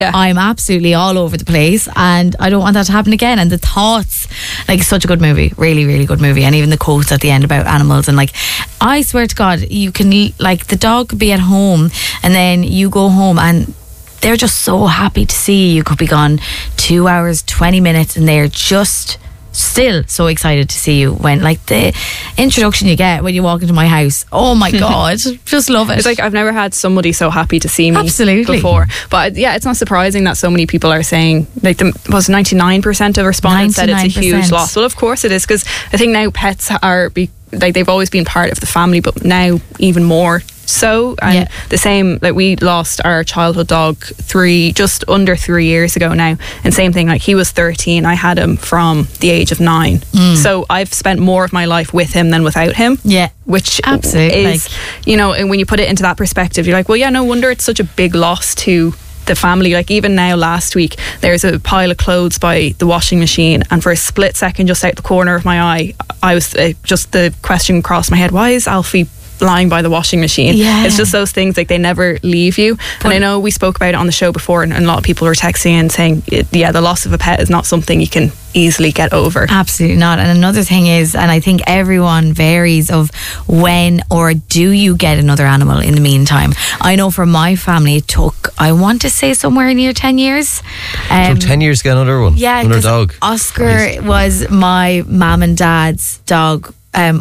I'm absolutely all over the place, and I don't want that to happen again. And the thoughts, like, such a good movie, really, really good movie. And even the quotes at the end about animals, and like, I swear to God, you can, like, the dog could be at home, and then you go home and they're just so happy to see you. You could be gone 2 hours, 20 minutes, and they're just still so excited to see you. When, like, the introduction you get when you walk into my house, oh my God, just love it. It's like, I've never had somebody so happy to see me before. But yeah, it's not surprising that so many people are saying, like, was 99% of respondents said it's a huge loss. Well, of course it is, because I think now pets are like, they've always been part of the family, but now even more so. And the same, like, we lost our childhood dog just under 3 years ago now, and same thing, like, he was 13, I had him from the age of 9, so I've spent more of my life with him than without him, which absolutely is, you know, and when you put it into that perspective, you're like, well, yeah, no wonder it's such a big loss to the family. Like, even now, last week, there's a pile of clothes by the washing machine, and for a split second, just out the corner of my eye, I was just the question crossed my head, why is Alfie lying by the washing machine? It's just those things, like, they never leave you. And I know we spoke about it on the show before, and a lot of people were texting and saying, the loss of a pet is not something you can easily get over. Absolutely not. And another thing is, and I think everyone varies of when or do you get another animal in the meantime. I know for my family it took, I want to say, somewhere near 10 years. So 10 years to get another one? Yeah, another dog. Oscar was my mum and dad's dog,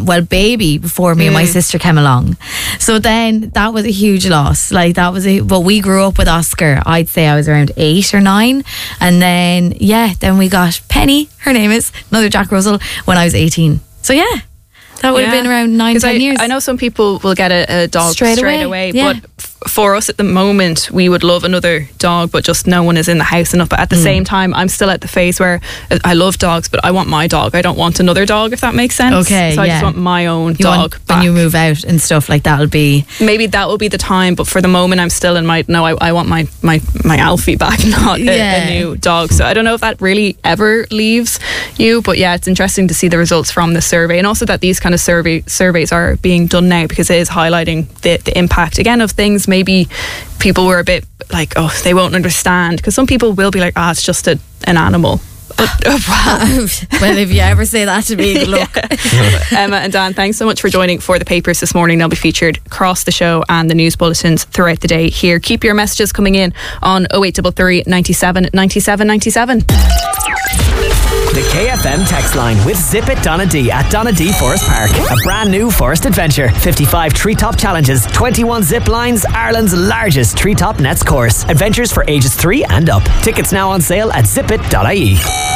baby, before me and my sister came along. So then that was a huge loss. Like, that was but we grew up with Oscar. I'd say I was around 8 or 9, and then then we got Penny, her name is, another Jack Russell, when I was 18. So that would have been around 9-10 years. I know some people will get a dog straight away, but for us at the moment, we would love another dog, but just no one is in the house enough. But at the same time, I'm still at the phase where I love dogs, but I want my dog. I don't want another dog, if that makes sense. Okay, so I just want my own dog back. When you move out and stuff, like, that'll be, maybe that will be the time. But for the moment, I'm still in my I want my Alfie back, not a new dog. So I don't know if that really ever leaves you, but yeah, it's interesting to see the results from the survey, and also that these kind of surveys are being done now, because it is highlighting the impact again of things. Maybe people were a bit like, oh, they won't understand, because some people will be like, it's just an animal. But, well, if you ever say that to me, good luck. Emma and Dan, thanks so much for joining for the papers this morning. They'll be featured across the show and the news bulletins throughout the day here. Keep your messages coming in on 0833 97 97 97. The KFM text line with Zip It Donna D at Donna D Forest Park. A brand new forest adventure. 55 treetop challenges, 21 zip lines, Ireland's largest treetop nets course. Adventures for ages 3 and up. Tickets now on sale at zipit.ie.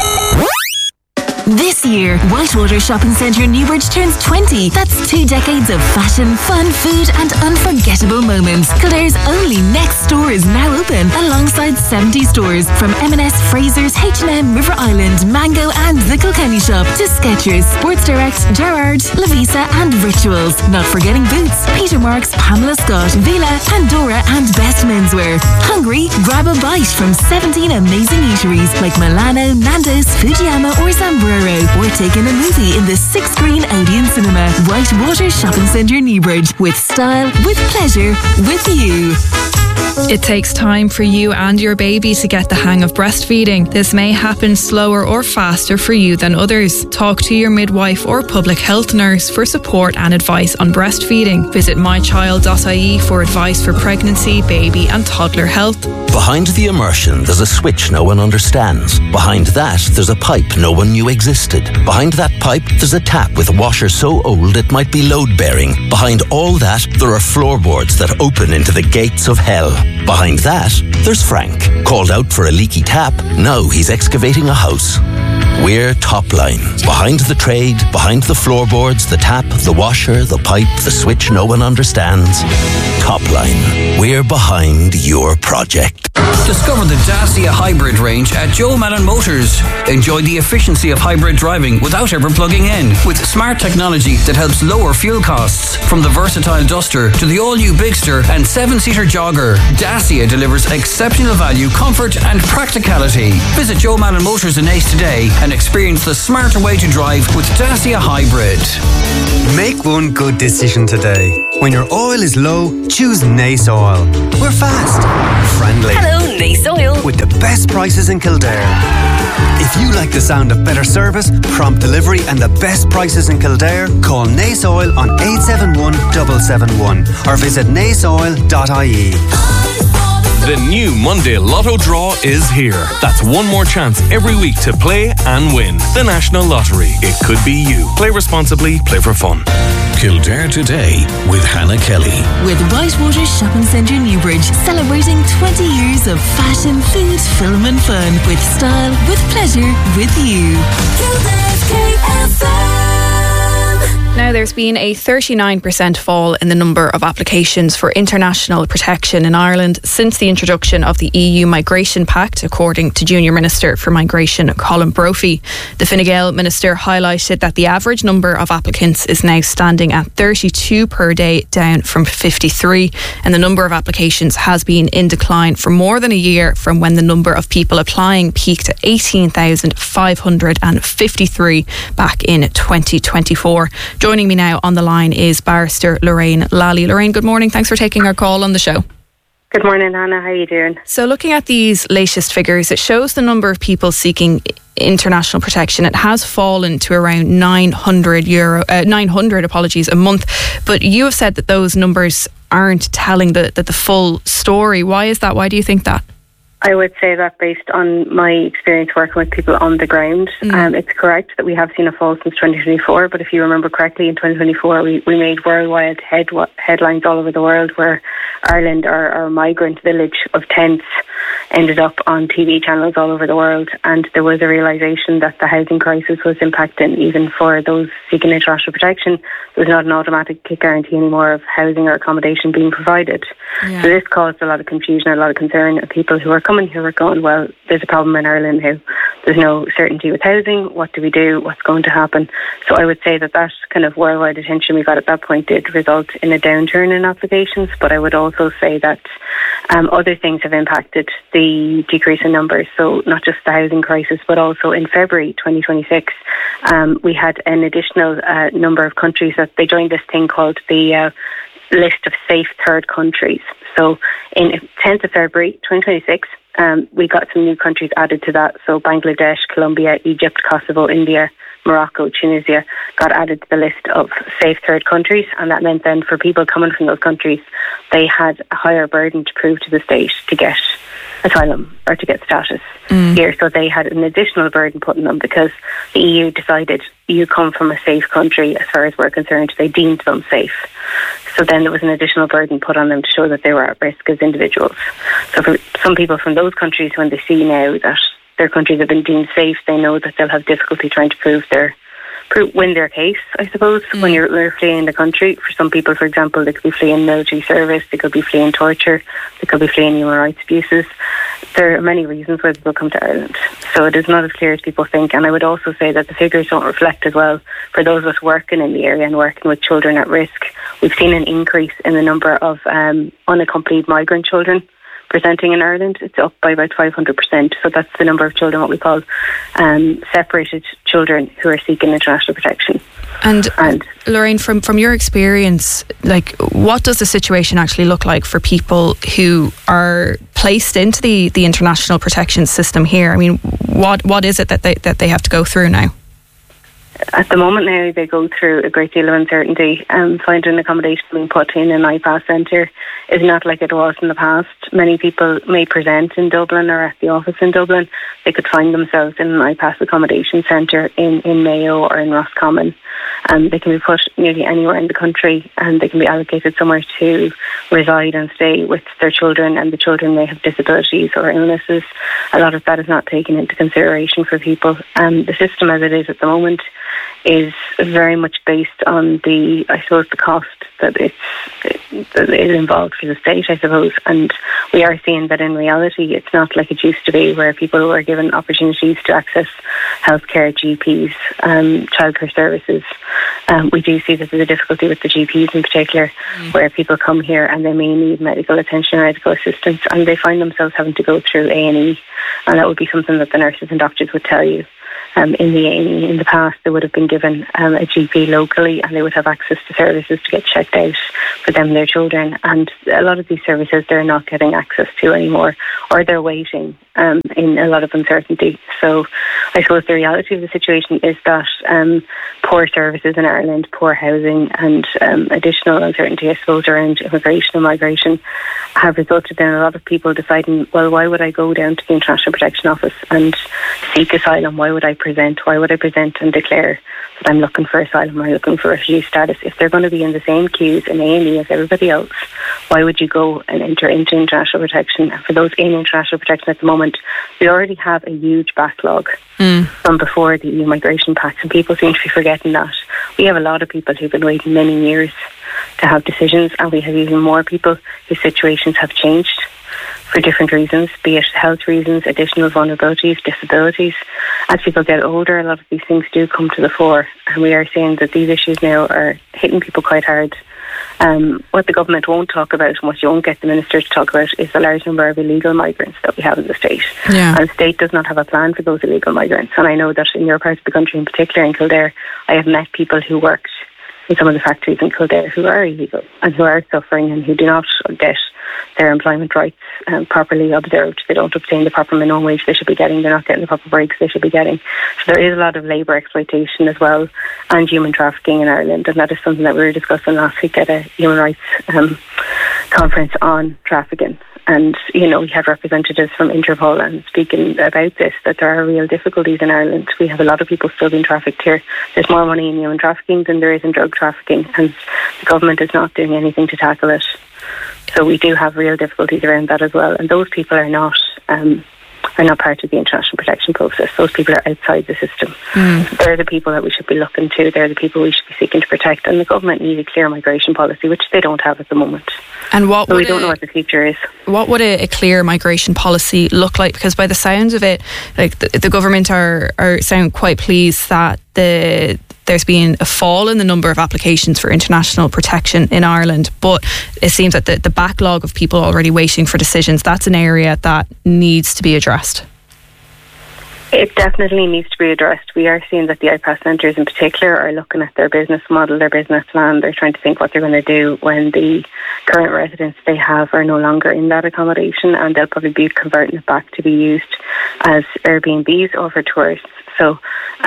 This year, Whitewater Shopping Centre Newbridge turns 20. That's 2 decades of fashion, fun, food and unforgettable moments. Claire's only next store is now open, alongside 70 stores from M&S, Fraser's, H&M, River Island, Mango and the Kilkenny Shop to Skechers, Sports Direct, Gerrard, Lavisa and Rituals. Not forgetting Boots, Peter Marks, Pamela Scott, Vila, Pandora and Best Menswear. Hungry? Grab a bite from 17 amazing eateries like Milano, Nando's, Fujiyama or Zambro. Or take in a movie in the 6-screen Odeon Cinema. Whitewater Shopping Centre Newbridge. With style, with pleasure, with you. It takes time for you and your baby to get the hang of breastfeeding. This may happen slower or faster for you than others. Talk to your midwife or public health nurse for support and advice on breastfeeding. Visit mychild.ie for advice for pregnancy, baby and toddler health. Behind the immersion, there's a switch no one understands. Behind that, there's a pipe no one knew existed. Behind that pipe, there's a tap with a washer so old it might be load-bearing. Behind all that, there are floorboards that open into the gates of hell. Behind that, there's Frank. Called out for a leaky tap, now he's excavating a house. We're Topline. Behind the trade, behind the floorboards, the tap, the washer, the pipe, the switch no one understands. Topline. We're behind your project. Discover the Dacia Hybrid range at Joe Malin Motors. Enjoy the efficiency of hybrid driving without ever plugging in, with smart technology that helps lower fuel costs. From the versatile Duster to the all-new Bigster and 7-seater Jogger, Dacia delivers exceptional value, comfort and practicality. Visit Joe Malin Motors in Ace today and experience the smarter way to drive with Dacia Hybrid. Make one good decision today. When your oil is low, choose Nace Oil. We're fast, friendly. Hello, Nace Oil. with the best prices in Kildare. If you like the sound of better service, prompt delivery and the best prices in Kildare, call Nace Oil on 871 771 or visit naceoil.ie. The new Monday Lotto draw is here. That's one more chance every week to play and win. The National Lottery. It could be you. Play responsibly, play for fun. Kildare Today with Hannah Kelly. With Whitewater Shopping Centre Newbridge, celebrating 20 years of fashion, food, film and fun. With style, with pleasure, with you. Kildare's KFM. Now, there's been a 39% fall in the number of applications for international protection in Ireland since the introduction of the EU Migration Pact, according to Junior Minister for Migration Colin Brophy. The Fine Gael Minister highlighted that the average number of applicants is now standing at 32 per day, down from 53, and the number of applications has been in decline for more than a year from when the number of people applying peaked at 18,553 back in 2024. Joining me now on the line is Barrister Lorraine Lally. Lorraine, good morning. Thanks for taking our call on the show. Good morning, Anna. How are you doing? So looking at these latest figures, it shows the number of people seeking international protection. It has fallen to around 900 a month. But you have said that those numbers aren't telling the full story. Why is that? Why do you think that? I would say that based on my experience working with people on the ground, it's correct that we have seen a fall since 2024. But if you remember correctly, in 2024, we made worldwide headlines all over the world where Ireland, our migrant village of tents, ended up on TV channels all over the world. And there was a realisation that the housing crisis was impacting even for those seeking international protection. There was not an automatic guarantee anymore of housing or accommodation being provided. Yeah. So this caused a lot of confusion and a lot of concern. And people who are coming here were going, well, there's a problem in Ireland now. There's no certainty with housing. What do we do? What's going to happen? So I would say that kind of worldwide attention we got at that point did result in a downturn in applications. But I would also say that other things have impacted the decrease in numbers. So not just the housing crisis, but also in February 2026, we had an additional number of countries that they joined this thing called the list of safe third countries. So in 10th of February 2026, we got some new countries added to that. So Bangladesh, Colombia, Egypt, Kosovo, India, Morocco, Tunisia got added to the list of safe third countries. And that meant then for people coming from those countries, they had a higher burden to prove to the state to get asylum or to get status here. So they had an additional burden put on them because the EU decided you come from a safe country. As far as we're concerned, they deemed them safe. So then there was an additional burden put on them to show that they were at risk as individuals. So for some people from those countries, when they see now that their countries have been deemed safe, they know that they'll have difficulty trying to win their case, I suppose, when you're fleeing the country. For some people, for example, they could be fleeing military service, they could be fleeing torture, they could be fleeing human rights abuses. There are many reasons why people come to Ireland. So it is not as clear as people think. And I would also say that the figures don't reflect as well for those of us working in the area and working with children at risk. We've seen an increase in the number of unaccompanied migrant children presenting in Ireland. It's up by about 500%. So that's the number of children, what we call separated children who are seeking international protection. And Lorraine, from your experience, like, what does the situation actually look like for people who are placed into the international protection system here? I mean, what is it that they have to go through now? At the moment now, they go through a great deal of uncertainty. Finding accommodation being put in an IPAS centre is not like it was in the past. Many people may present in Dublin or at the office in Dublin. They could find themselves in an IPAS accommodation centre in Mayo or in Roscommon. They can be put nearly anywhere in the country, and they can be allocated somewhere to reside and stay with their children, and the children may have disabilities or illnesses. A lot of that is not taken into consideration for people. The system as it is at the moment is very much based on the cost that is involved for the state, I suppose. And we are seeing that in reality, it's not like it used to be, where people were given opportunities to access healthcare, GPs, childcare services. We do see that there's a difficulty with the GPs in particular, where people come here and they may need medical attention or medical assistance, and they find themselves having to go through A&E, and that would be something that the nurses and doctors would tell you. in the A&E. In the past, they would have been given a GP locally, and they would have access to services to get checked out for them and their children. And a lot of these services they're not getting access to anymore, or they're waiting in a lot of uncertainty. So I suppose the reality of the situation is that poor services in Ireland, poor housing, and additional uncertainty, I suppose, around immigration and migration have resulted in a lot of people deciding, well, why would I go down to the International Protection Office and seek asylum? Why would I present and declare that I'm looking for asylum or looking for refugee status? If they're going to be in the same queues in A&E as everybody else, why would you go and enter into international protection? And for those in international protection at the moment, we already have a huge backlog from before the EU Migration Pact, and people seem to be forgetting that. We have a lot of people who've been waiting many years to have decisions, and we have even more people whose situations have changed for different reasons, be it health reasons, additional vulnerabilities, disabilities. As people get older, a lot of these things do come to the fore, and we are seeing that these issues now are hitting people quite hard. What the government won't talk about, and what you won't get the minister to talk about, is the large number of illegal migrants that we have in the state. Yeah. And the state does not have a plan for those illegal migrants. And I know that in your part of the country, in particular in Kildare, I have met people who worked in some of the factories in Kildare who are illegal and who are suffering and who do not get their employment rights properly observed. They don't obtain the proper minimum wage they should be getting. They're not getting the proper breaks they should be getting. So there is a lot of labour exploitation as well, and human trafficking in Ireland, and that is something that we were discussing last week at a human rights conference on trafficking. And, you know, we had representatives from Interpol and speaking about this, that there are real difficulties in Ireland. We have a lot of people still being trafficked here. There's more money in human trafficking than there is in drug trafficking, and the government is not doing anything to tackle it. So we do have real difficulties around that as well. And those people are not part of the international protection process. Those people are outside the system. They're the people that we should be looking to. They're the people we should be seeking to protect. And the government needs a clear migration policy, which they don't have at the moment. And so we don't know what the future is. What would a clear migration policy look like? Because by the sounds of it, like the government are sound quite pleased that there's been a fall in the number of applications for international protection in Ireland, but it seems that the backlog of people already waiting for decisions, that's an area that needs to be addressed. It definitely needs to be addressed. We are seeing that the IPAS centres in particular are looking at their business model, their business plan. They're trying to think what they're going to do when the current residents they have are no longer in that accommodation, and they'll probably be converting it back to be used as Airbnbs or for tourists. So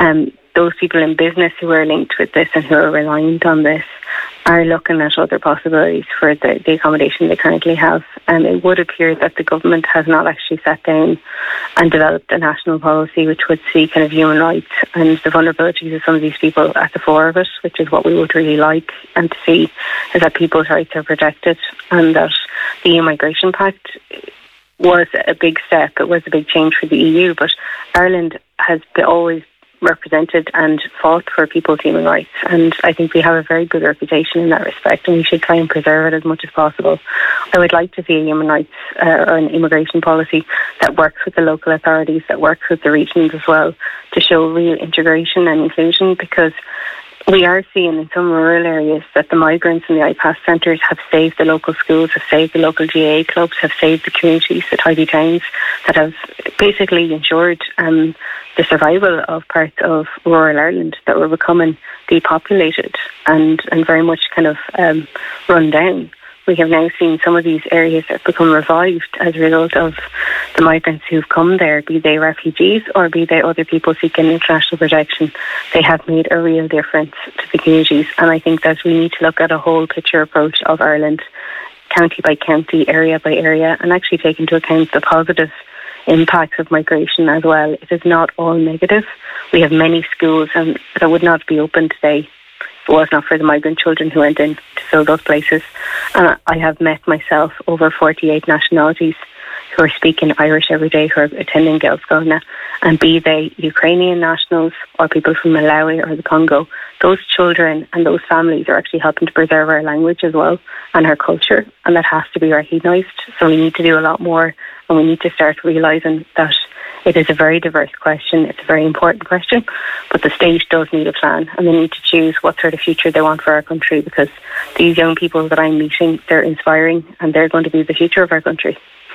those people in business who are linked with this and who are reliant on this are looking at other possibilities for the accommodation they currently have. It would appear that the government has not actually sat down and developed a national policy which would see kind of human rights and the vulnerabilities of some of these people at the fore of it, which is what we would really like, and to see is that people's rights are protected, and that the EU Migration Pact was a big step. It was a big change for the EU, but Ireland has always represented and fought for people's human rights, and I think we have a very good reputation in that respect, and we should try and preserve it as much as possible. I would like to see a human rights or an immigration policy that works with the local authorities, that works with the regions as well, to show real integration and inclusion, because we are seeing in some rural areas that the migrants in the IPAS centres have saved the local schools, have saved the local GAA clubs, have saved the communities, the tidy towns, that have basically ensured the survival of parts of rural Ireland that were becoming depopulated and very much kind of run down. We have now seen some of these areas that have become revived as a result of the migrants who've come there, be they refugees or be they other people seeking international protection. They have made a real difference to the communities, and I think that we need to look at a whole picture approach of Ireland, county by county, area by area, and actually take into account the positive impacts of migration as well. It is not all negative. We have many schools that would not be open today if it was not for the migrant children who went in to fill those places. And I have met myself over 48 nationalities who are speaking Irish every day, who are attending Gaelscoileanna, and be they Ukrainian nationals or people from Malawi or the Congo, those children and those families are actually helping to preserve our language as well and our culture, and that has to be recognised. So we need to do a lot more, and we need to start realising that it is a very diverse question. It's a very important question, but the state does need a plan, and they need to choose what sort of future they want for our country, because these young people that I'm meeting, they're inspiring and they're going to be the future of our country.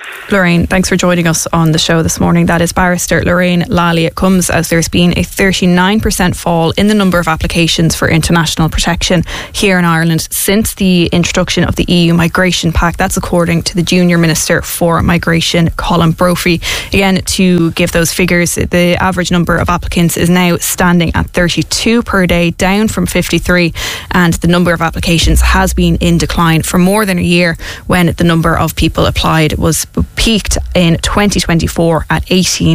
Lorraine, thanks for joining us on the show this morning. That is Barrister Lorraine Lally. It comes as there's been a 39% fall in the number of applications for international protection here in Ireland since the introduction of the EU Migration Pact. That's according to the Junior Minister for Migration, Colin Brophy. Again, to give those figures, the average number of applicants is now standing at 32 per day, down from 53, and the number of applications has been in decline for more than a year, when the number of people applied was peaked in 2024 at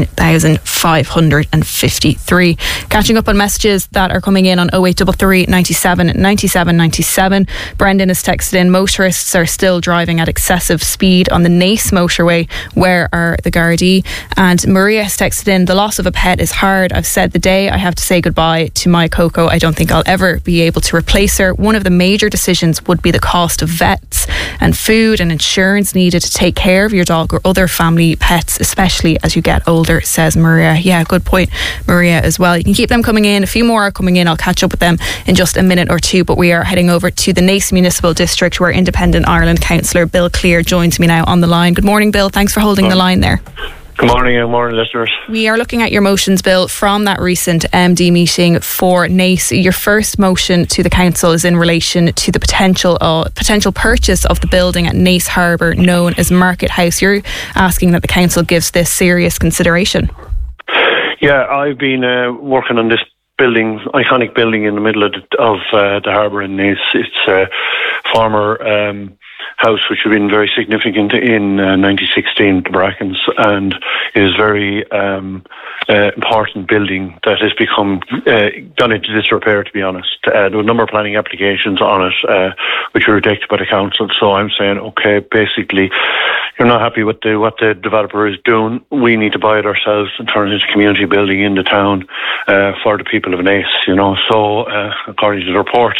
18,553. Catching up on messages that are coming in on 0833 97 97 97. Brendan has texted in, motorists are still driving at excessive speed on the Naas motorway. Where are the Gardaí? And Maria has texted in, the loss of a pet is hard. I've said the day I have to say goodbye to my Coco, I don't think I'll ever be able to replace her. One of the major decisions would be the cost of vets and food and insurance needed to take care of your dog or other family pets, especially as you get older, says Maria. Yeah, good point, Maria, as well. You can keep them coming in. A few more are coming in. I'll catch up with them in just a minute or two, but we are heading over to the Naas Municipal District, where Independent Ireland Councillor Bill Clear joins me now on the line. Good morning, Bill. Thanks for holding the line there. Good morning, and morning, listeners. We are looking at your motions, Bill, from that recent MD meeting for Naas. Your first motion to the council is in relation to the potential purchase of the building at Naas Harbour, known as Market House. You're asking that the council gives this serious consideration. Yeah, I've been working on this building, iconic building in the middle of the harbour in Naas. It's a former house which had been very significant in 1916, the Brackens, and is very important building that has become gone into disrepair, to be honest. There were a number of planning applications on it which were rejected by the council. So I'm saying, okay, basically, you're not happy with what the developer is doing. We need to buy it ourselves and turn it into community building in the town for the people of Naas, you know. So according to the report,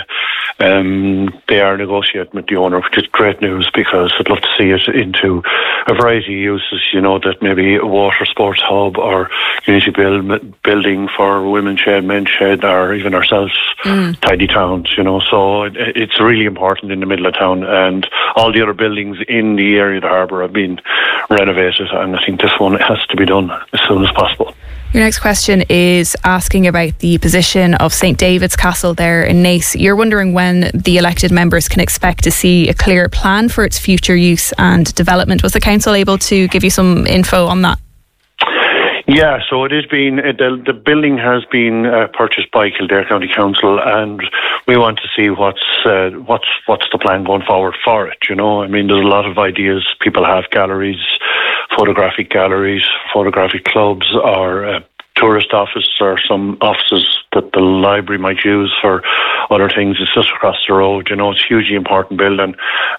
they are negotiating with the owner, which is great news, because I'd love to see it into a variety of uses, you know, that maybe a water sports hub or community building for women's shed, men's shed, or even ourselves, tidy towns, you know. So it's really important in the middle of town, and all the other buildings in the area of the harbour have been renovated, and I think this one has to be done as soon as possible. Your next question is asking about the position of St David's Castle there in Naas. You're wondering when the elected members can expect to see a clear plan for its future use and development. Was the council able to give you some info on that? Yeah, so it has been, the building has been purchased by Kildare County Council, and we want to see what's the plan going forward for it, you know. I mean, there's a lot of ideas. People have galleries, photographic clubs, or tourist office, or some offices that the library might use for other things. It's just across the road, you know. It's a hugely important building.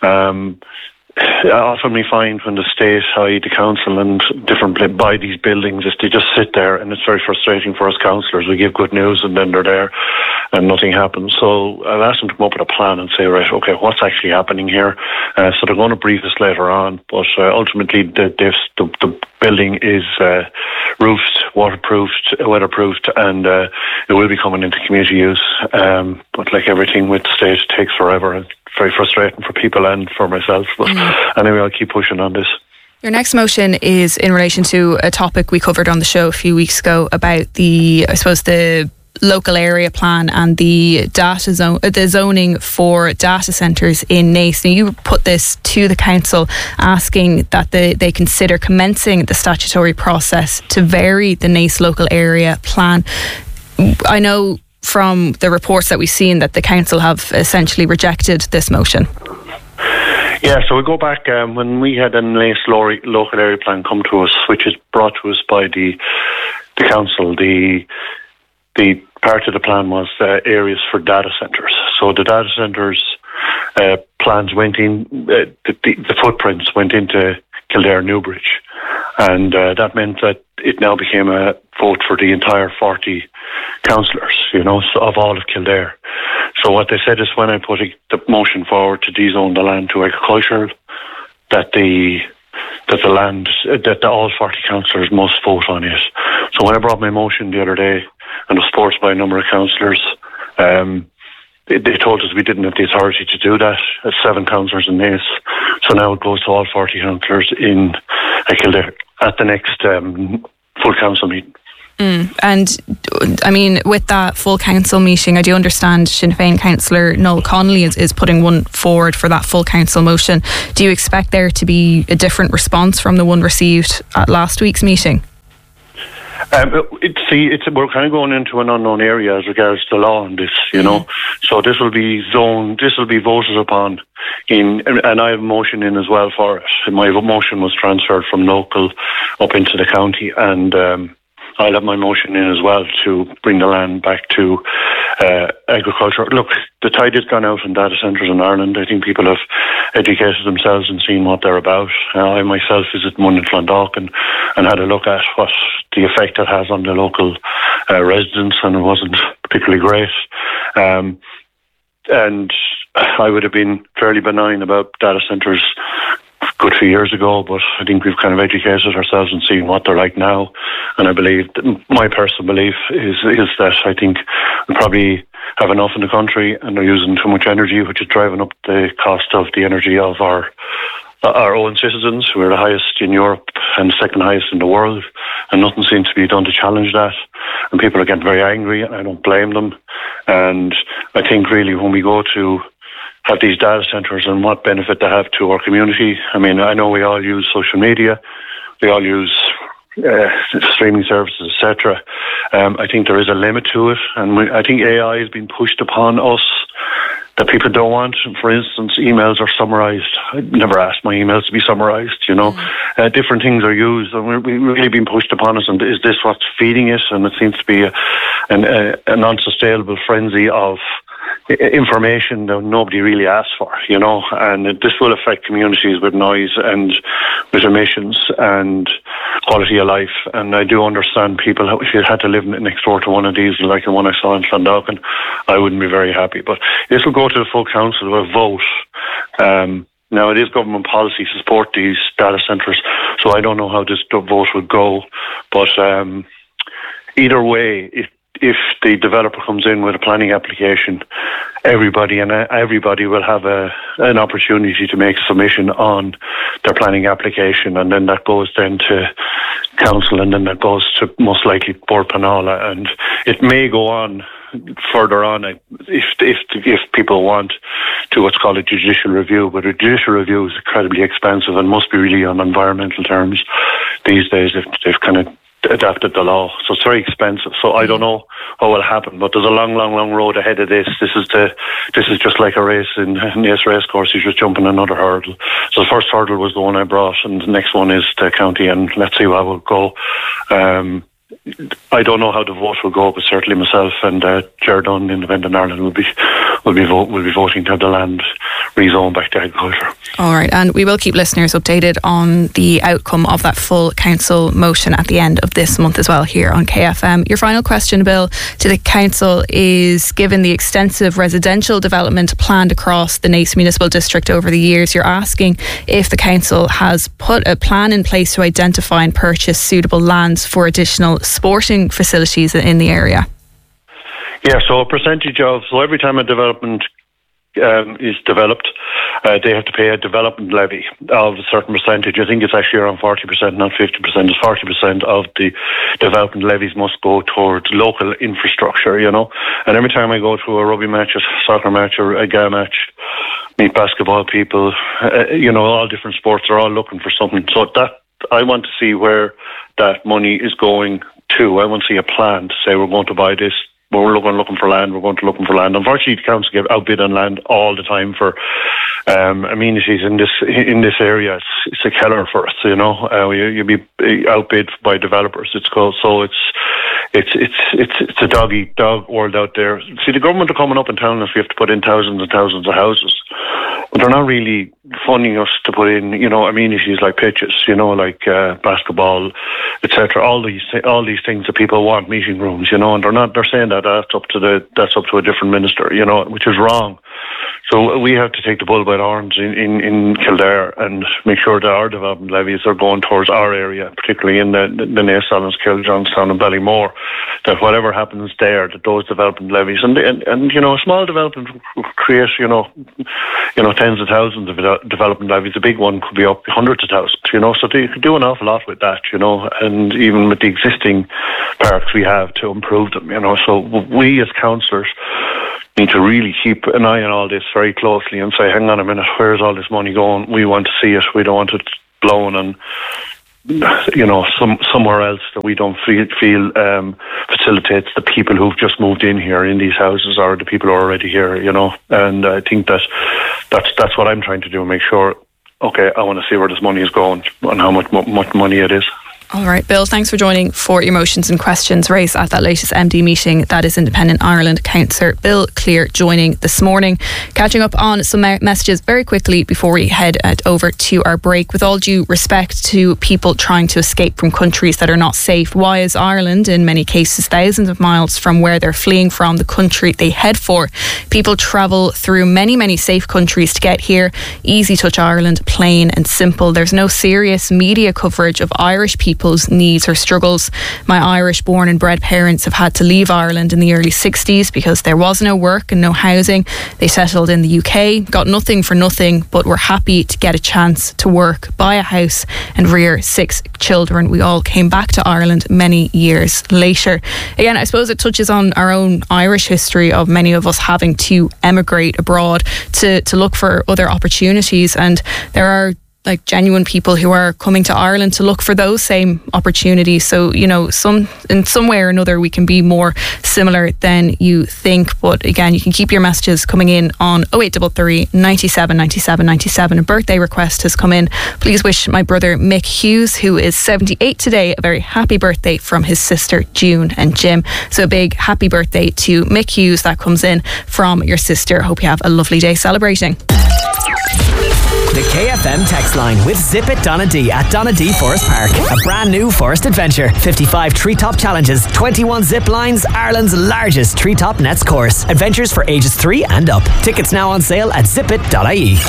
Often we find when the state, i.e. the council and different buy these buildings, is they just sit there, and it's very frustrating for us councillors. We give good news and then they're there and nothing happens. So I've asked them to come up with a plan and say, right, okay, what's actually happening here? So they're going to brief us later on, but ultimately the building is roofed, waterproofed, weatherproofed, and it will be coming into community use. But like everything with the state, it takes forever. It's very frustrating for people and for myself. But anyway, I'll keep pushing on this. Your next motion is in relation to a topic we covered on the show a few weeks ago about the local area plan and the zoning for data centres in Naas. Now, you put this to the council asking that they consider commencing the statutory process to vary the Naas local area plan. I know from the reports that we've seen that the council have essentially rejected this motion. Yeah, so we go back when we had a Naas local area plan come to us, which is brought to us by the council. The part of the plan was areas for data centres. So the data centres plans went in, the footprints went into Kildare Newbridge, and that meant that it now became a vote for the entire 40 councillors, you know, of all of Kildare. So what they said is, when I put the motion forward to dezone the land to agricultural, that all 40 councillors must vote on it. So when I brought my motion the other day, and was supported by a number of councillors, they told us we didn't have the authority to do that. 7 councillors in Naas. So now it goes to all 40 councillors in Kildare at the next full council meeting. And I mean, with that full council meeting, I do understand Sinn Féin councillor Noel Connolly is putting one forward for that full council motion. Do you expect there to be a different response from the one received at last week's meeting? We're kind of going into an unknown area as regards the law on this, you know. So this will be voted upon and I have a motion in as well for it. My motion was transferred from local up into the county, and I'll have my motion in as well to bring the land back to agriculture. Look, the tide has gone out in data centres in Ireland. I think people have educated themselves and seen what they're about. I myself visited one in Clondalkin and had a look at what the effect it has on the local residents, and it wasn't particularly great. And I would have been fairly benign about data centres a good few years ago, but I think we've kind of educated ourselves and seen what they're like now. And I believe, my personal belief is that I think we probably have enough in the country, and they're using too much energy, which is driving up the cost of the energy of our own citizens. We're the highest in Europe and second highest in the world, and nothing seems to be done to challenge that. And people are getting very angry, and I don't blame them. And I think really when we go to have these data centres and what benefit they have to our community, I mean, I know we all use social media, we all use streaming services, etc. I think there is a limit to it, and I think AI has been pushed upon us that people don't want. For instance, emails are summarised. I never asked my emails to be summarised, you know. Different things are used, and we're really being pushed upon us, and is this what's feeding it? And it seems to be an unsustainable frenzy of information that nobody really asked for, you know, and this will affect communities with noise and with emissions and quality of life. And I do understand people, if you had to live next door to one of these, like the one I saw in Clondalkin, I wouldn't be very happy. But this will go to the full council with a vote. Now, it is government policy to support these data centres, so I don't know how this vote would go. But either way, if the developer comes in with a planning application, everybody will have an opportunity to make a submission on their planning application, and then that goes then to council, and then that goes to most likely Board Panola, and it may go on further on if people want to what's called a judicial review. But a judicial review is incredibly expensive and must be really on environmental terms these days. They've kind of adapted the law, so it's very expensive. So I don't know how it will happen, but there's a long road ahead of this. This is just like a race in Naas Racecourse. You're just jumping another hurdle. So the first hurdle was the one I brought, and the next one is the county, and let's see how it will go. I don't know how the vote will go, but certainly myself and Ger Dunn, Independent Ireland, will be voting to have the land rezoned back to agriculture. All right, and we will keep listeners updated on the outcome of that full council motion at the end of this month as well here on KFM. Your final question, Bill, to the council is, given the extensive residential development planned across the Naas Municipal District over the years, you're asking if the council has put a plan in place to identify and purchase suitable lands for additional sporting facilities in the area. Yeah, so a percentage of, so every time a development is developed, they have to pay a development levy of a certain percentage. I think it's actually around 40%, not 50%. It's 40% of the development levies must go towards local infrastructure, you know. And every time I go to a rugby match, a soccer match, or a GAA match, meet basketball people, you know, all different sports are all looking for something. So that I want to see where that money is going to. I want to see a plan to say we're going to buy this. We're looking for land. We're going to looking for land. Unfortunately, the council get outbid on land all the time for amenities in this area. It's a killer for us, you know. You'll be outbid by developers. It's a dog eat dog world out there. See, the government are coming up in town if we have to put in thousands and thousands of houses, but they're not really funding us to put in, you know, amenities like pitches, you know, like basketball, etc. All these things that people want, meeting rooms, you know, and they're saying that that's up to a different minister, you know, which is wrong. So we have to take the bull by the horns in Kildare and make sure that our development levies are going towards our area, particularly in the Naas, Ballinasloe, Johnstown and Ballymore, that whatever happens there, that those development levies, and a small development will create, tens of thousands of development levies. A big one could be up hundreds of thousands, so you could do an awful lot with that, and even with the existing parks we have to improve them, so we as councillors need to really keep an eye on all this very closely and say, hang on a minute, where's all this money going? We want to see it. We don't want it blown and somewhere else that we don't feel facilitates the people who've just moved in here in these houses or the people who are already here, and I think that's what I'm trying to do, make sure, okay, I want to see where this money is going and how much money it is. All right, Bill, thanks for joining for your motions and questions raised at that latest MD meeting. That is Independent Ireland Councillor Bill Clear joining this morning. Catching up on some messages very quickly before we head over to our break. With all due respect to people trying to escape from countries that are not safe, why is Ireland, in many cases thousands of miles from where they're fleeing from, the country they head for? People travel through many, many safe countries to get here. Easy Touch Ireland, plain and simple. There's no serious media coverage of Irish people's needs or struggles. My Irish born and bred parents have had to leave Ireland in the early 60s because there was no work and no housing. They settled in the UK, got nothing for nothing, but were happy to get a chance to work, buy a house and rear 6 children. We all came back to Ireland many years later. Again, I suppose it touches on our own Irish history of many of us having to emigrate abroad to look for other opportunities, and there are genuine people who are coming to Ireland to look for those same opportunities. So, in some way or another we can be more similar than you think. But again, you can keep your messages coming in on 0833 97 97 97. A birthday request has come in. Please wish my brother Mick Hughes, who is 78 today, a very happy birthday from his sister June and Jim. So a big happy birthday to Mick Hughes. That comes in from your sister. Hope you have a lovely day celebrating. The KFM text line with Zip It Donna D at Donna D Forest Park. A brand new forest adventure. 55 treetop challenges, 21 zip lines, Ireland's largest treetop nets course. Adventures for ages 3 and up. Tickets now on sale at zipit.ie.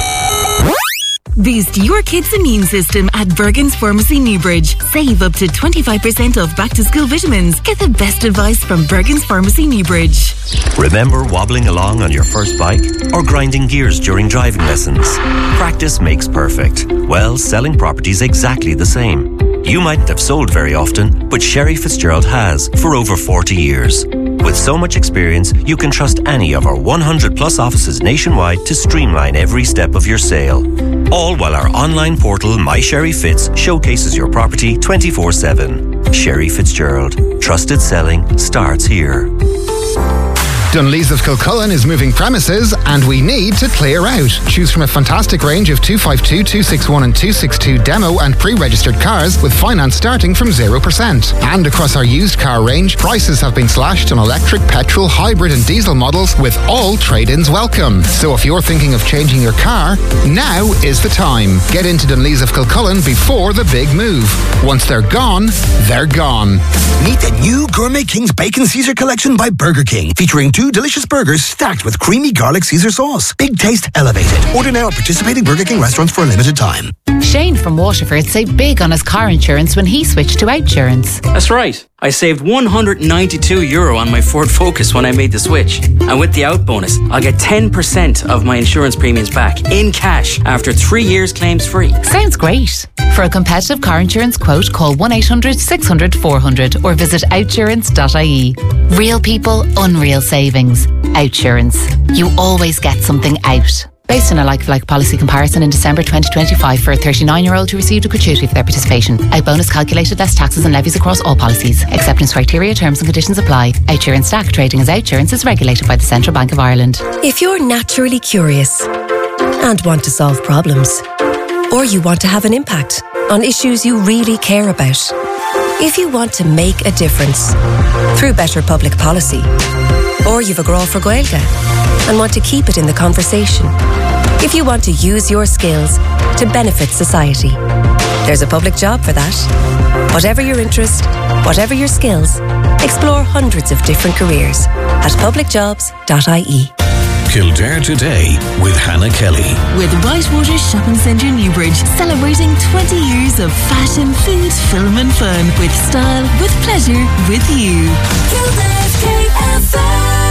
Boost your kids' immune system at Bergen's Pharmacy Newbridge. Save up to 25% off back-to-school vitamins. Get the best advice from Bergen's Pharmacy Newbridge. Remember wobbling along on your first bike or grinding gears during driving lessons? Practice makes perfect. Well, selling property's exactly the same. You mightn't have sold very often, but Sherry Fitzgerald has for over 40 years. With so much experience, you can trust any of our 100 plus offices nationwide to streamline every step of your sale. All while our online portal, My Sherry Fitz, showcases your property 24/7. Sherry Fitzgerald. Trusted selling starts here. Dunlees of Kilcullen is moving premises and we need to clear out. Choose from a fantastic range of 252, 261 and 262 demo and pre-registered cars with finance starting from 0%. And across our used car range, prices have been slashed on electric, petrol, hybrid and diesel models with all trade-ins welcome. So if you're thinking of changing your car, now is the time. Get into Dunlees of Kilcullen before the big move. Once they're gone, they're gone. Meet the new Gourmet King's Bacon Caesar collection by Burger King, featuring 2 delicious burgers stacked with creamy garlic Caesar sauce. Big taste elevated. Order now at participating Burger King restaurants for a limited time. Shane from Waterford saved big on his car insurance when he switched to Outsurance. That's right. I saved €192 on my Ford Focus when I made the switch. And with the out bonus, I'll get 10% of my insurance premiums back in cash after 3 years claims free. Sounds great. For a competitive car insurance quote, call 1-800-600-400 or visit outsurance.ie. Real people, unreal savings. Outsurance. You always get something out. Based on a like-for-like policy comparison in December 2025 for a 39-year-old who received a gratuity for their participation. Out bonus calculated less taxes and levies across all policies. Acceptance criteria, terms and conditions apply. Outsurance Stack trading as Outsurance is regulated by the Central Bank of Ireland. If you're naturally curious and want to solve problems, or you want to have an impact on issues you really care about, if you want to make a difference through better public policy, or you've a grá for Gaeilge and want to keep it in the conversation, if you want to use your skills to benefit society, there's a public job for that. Whatever your interest, whatever your skills, explore hundreds of different careers at publicjobs.ie. Kildare Today with Hannah Kelly. With Whitewater Shopping Centre Newbridge, celebrating 20 years of fashion, food, film and fun. With style, with pleasure, with you. Kildare's KFM.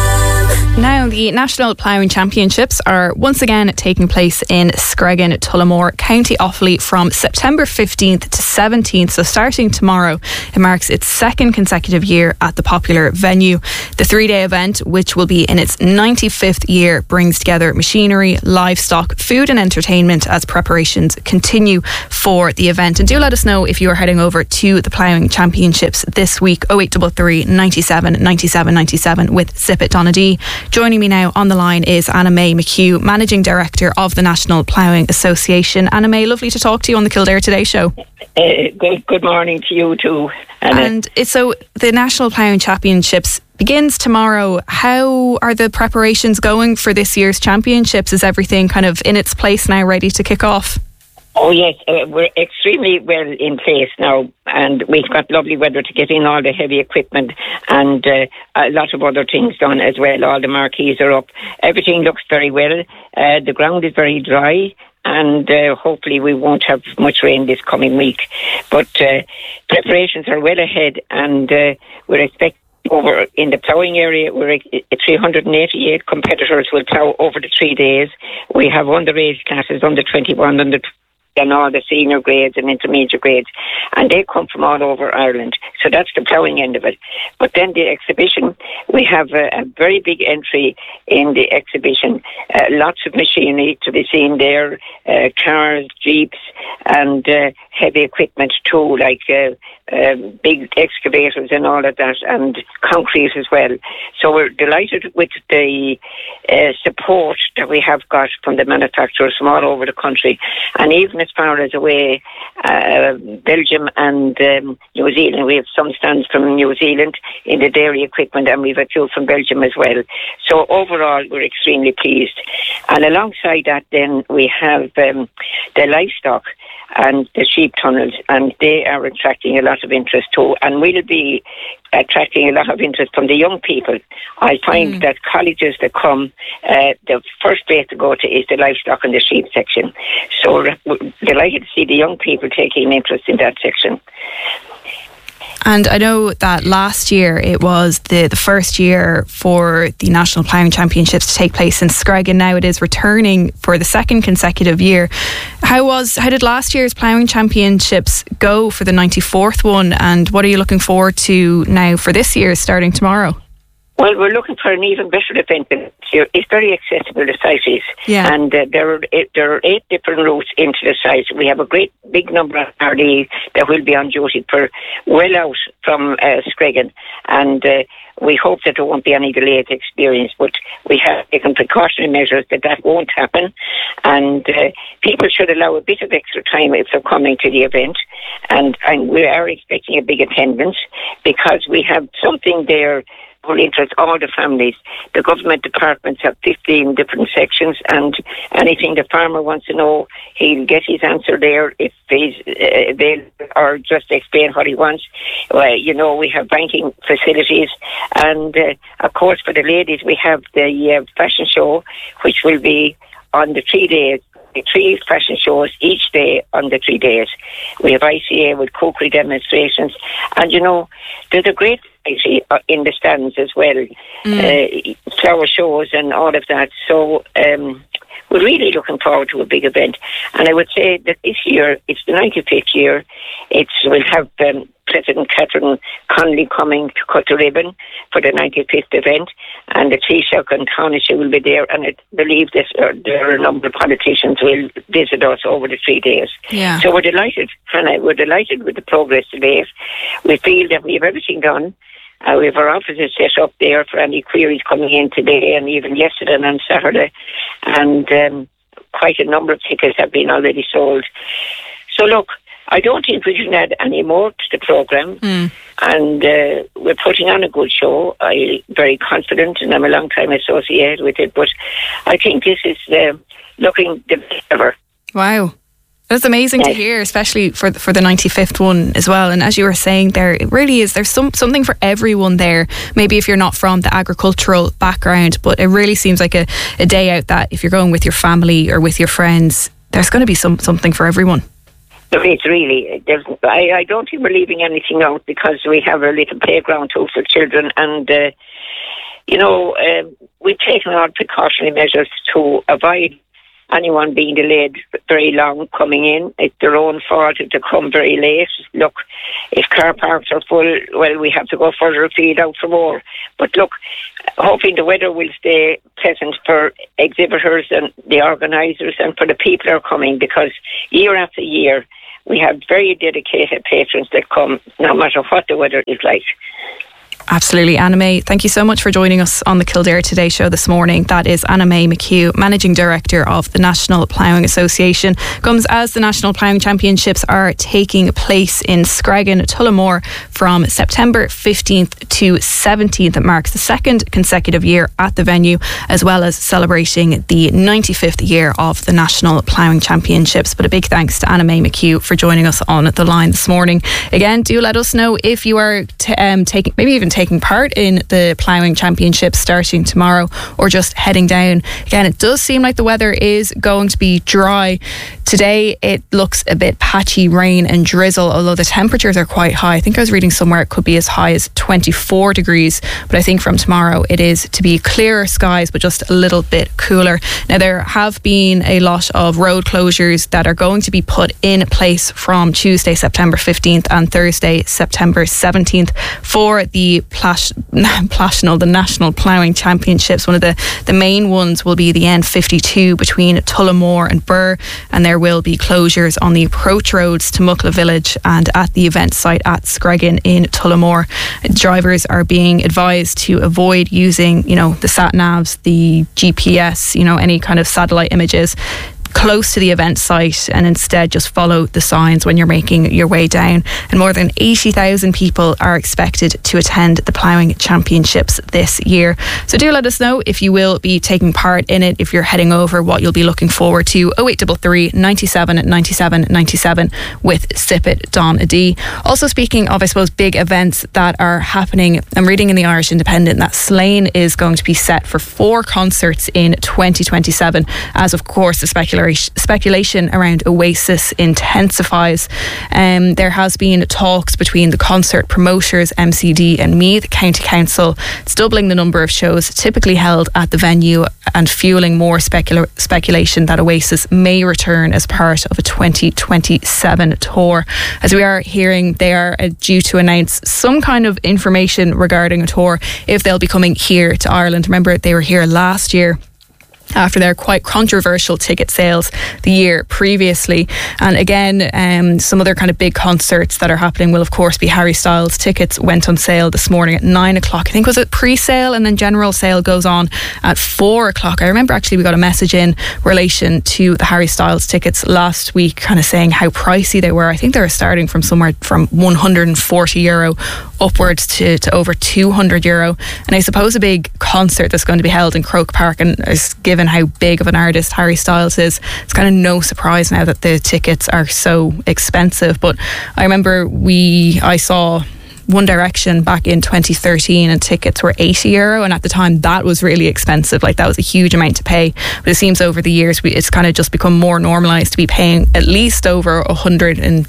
Now, the National Ploughing Championships are once again taking place in Screggan, Tullamore, County Offaly from September 15th to 17th. So starting tomorrow, it marks its second consecutive year at the popular venue. The 3-day event, which will be in its 95th year, brings together machinery, livestock, food and entertainment as preparations continue for the event. And do let us know if you are heading over to the Ploughing Championships this week. 0833 97 97 97 with Zip It Donna D. Joining me now on the line is Anna May McHugh, Managing Director of the National Ploughing Association. Anna May, lovely to talk to you on the Kildare Today show. Good morning to you too, Anna. And so the National Ploughing Championships begins tomorrow. How are the preparations going for this year's championships? Is everything kind of in its place now, ready to kick off? Oh yes, we're extremely well in place now, and we've got lovely weather to get in all the heavy equipment and a lot of other things done as well. All the marquees are up. Everything looks very well. The ground is very dry, and hopefully we won't have much rain this coming week. But preparations are well ahead, and we're expecting over in the ploughing area, we're 388 competitors will plough over the 3 days. We have underage classes, under 21, under and all the senior grades and intermediate grades, and they come from all over Ireland. So that's the ploughing end of it. But then the exhibition, we have a very big entry in the exhibition. Lots of machinery to be seen there, cars, jeeps, and heavy equipment too, like big excavators and all of that, and concrete as well. So we're delighted with the support that we have got from the manufacturers from all over the country, and even as far as away, Belgium and New Zealand. We have some stands from New Zealand in the dairy equipment, and we have a few from Belgium as well. So overall, we're extremely pleased. And alongside that, then we have the livestock and the sheep tunnels, and they are attracting a lot of interest too, and will be attracting a lot of interest from the young people. I find that colleges that come, the first place to go to is the livestock and the sheep section. So we're delighted to see the young people taking interest in that section. And I know that last year it was the first year for the National Ploughing Championships to take place in Screggan. Now it is returning for the second consecutive year. How did last year's Ploughing Championships go for the 94th one, and what are you looking forward to now for this year starting tomorrow? Well, we're looking for an even better event this year. It's very accessible, the site is. Yeah. And there are 8 different routes into the site. We have a great big number of RDs that will be on duty for well out from Screggan. And we hope that there won't be any delayed experience, but we have taken precautionary measures that won't happen. And people should allow a bit of extra time if they're coming to the event. And we are expecting a big attendance because we have something there will interest all the families. The government departments have 15 different sections, and anything the farmer wants to know, he'll get his answer there if he's or just explain what he wants. We have banking facilities, and of course for the ladies we have the fashion show, which will be on the 3 days. 3 fashion shows each day on the 3 days. We have ICA with cookery demonstrations, and there's a great variety in the stands as well, flower shows and all of that. So we're really looking forward to a big event, and I would say that this year it's the 95th year. We'll have President Catherine Connolly coming to cut the ribbon for the 95th event, and the Taoiseach and Taoiseach will be there, and I believe there are a number of politicians will visit us over the 3 days. Yeah. So we're delighted, Hannah. We're delighted with the progress today. We feel that we have everything done. We have our offices set up there for any queries coming in today and even yesterday and on Saturday, and quite a number of tickets have been already sold. So look, I don't think we can add any more to the programme, and we're putting on a good show. I'm very confident, and I'm a long time associated with it, but I think this is looking the best ever. Wow. That's amazing to hear, especially for the 95th one as well. And as you were saying there, it really is, there's something for everyone there. Maybe if you're not from the agricultural background, but it really seems like a day out that if you're going with your family or with your friends, there's going to be something for everyone. It's really, I don't think we're leaving anything out, because we have a little playground too for children, and we've taken all precautionary measures to avoid anyone being delayed very long coming in. It's their own fault if they come very late. Look, if car parks are full, well, we have to go further afield out for more. But look, hoping the weather will stay pleasant for exhibitors and the organisers and for the people who are coming, because year after year we have very dedicated patrons that come no matter what the weather is like. Absolutely. Anna May, thank you so much for joining us on the Kildare Today show this morning. That is Anna May McHugh, Managing Director of the National Ploughing Association. Comes as the National Ploughing Championships are taking place in Screggan, Tullamore from September 15th to 17th. It marks the second consecutive year at the venue, as well as celebrating the 95th year of the National Ploughing Championships. But a big thanks to Anna May McHugh for joining us on the line this morning. Again, do let us know if you are taking part in the ploughing championships starting tomorrow, or just heading down. Again, it does seem like the weather is going to be dry. Today it looks a bit patchy rain and drizzle, although the temperatures are quite high. I think I was reading somewhere it could be as high as 24 degrees, but I think from tomorrow it is to be clearer skies, but just a little bit cooler. Now, there have been a lot of road closures that are going to be put in place from Tuesday, September 15th and Thursday, September 17th for the the National Ploughing Championships. One of the main ones will be the N52 between Tullamore and Birr, and there will be closures on the approach roads to Muckla Village and at the event site at Screggan in Tullamore. Drivers are being advised to avoid using, the sat navs, the GPS, any kind of satellite images close to the event site, and instead just follow the signs when you're making your way down. And more than 80,000 people are expected to attend the Ploughing Championships this year. So do let us know if you will be taking part in it, if you're heading over, what you'll be looking forward to. 0833 97 97 97 with Zip It Donnelly. Also, speaking of, I suppose, big events that are happening, I'm reading in the Irish Independent that Slane is going to be set for 4 concerts in 2027, as of course the speculation around Oasis intensifies. There has been talks between the concert promoters, MCD and Meath County Council. It's doubling the number of shows typically held at the venue and fueling more speculation that Oasis may return as part of a 2027 tour. As we are hearing, they are due to announce some kind of information regarding a tour, if they'll be coming here to Ireland. Remember, they were here last year after their quite controversial ticket sales the year previously. And again, some other kind of big concerts that are happening will of course be Harry Styles. Tickets went on sale this morning at 9 o'clock. I think was it pre-sale, and then general sale goes on at 4 o'clock. I remember actually we got a message in relation to the Harry Styles tickets last week, kind of saying how pricey they were. I think they were starting from somewhere from €140 upwards to over €200. And I suppose a big concert that's going to be held in Croke Park, and is given how big of an artist Harry Styles is, it's kind of no surprise now that the tickets are so expensive. But I remember I saw One Direction back in 2013 and tickets were €80, and at the time that was really expensive. Like, that was a huge amount to pay. But it seems over the years it's kind of just become more normalised to be paying at least over €110,